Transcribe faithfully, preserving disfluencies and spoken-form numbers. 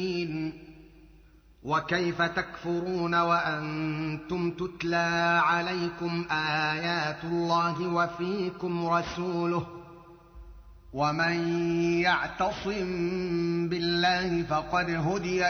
وكيف تكفرون وأنتم تتلى عليكم آيات الله وفيكم رسوله ومن يعتصم بالله فقد هدي